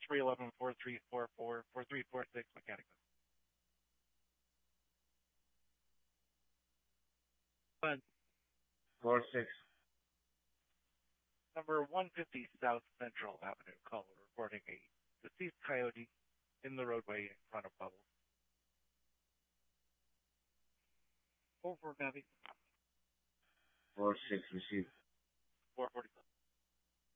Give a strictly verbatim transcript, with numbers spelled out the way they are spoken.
three one one, four three four four, four three four six, mechanic. One. Four six. Number one fifty South Central Avenue, caller reporting a deceased coyote in the roadway in front of Bubbles. Four four copy. Four six received. Four forty.